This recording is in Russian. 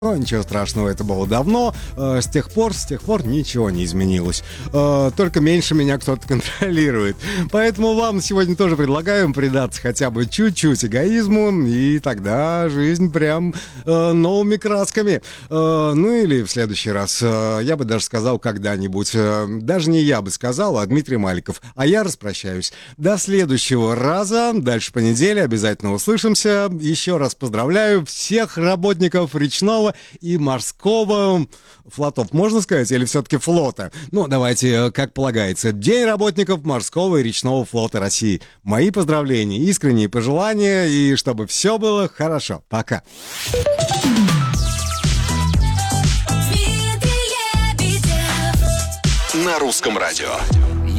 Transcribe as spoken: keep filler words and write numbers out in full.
Но ничего страшного, это было давно. С тех пор, с тех пор ничего не изменилось. Только меньше меня кто-то контролирует. Поэтому вам сегодня тоже предлагаем предаться хотя бы чуть-чуть эгоизму, и тогда жизнь прям новыми красками. Ну или в следующий раз, я бы даже сказал когда-нибудь. Даже не я бы сказал, а Дмитрий Маликов. А я распрощаюсь. До следующего раза. Дальше по неделе обязательно услышимся. Еще раз поздравляю всех работников речного и морского флотов, можно сказать, или все-таки флота? Ну, давайте, как полагается. День работников морского и речного флота России. Мои поздравления, искренние пожелания, и чтобы все было хорошо. Пока. На русском радио.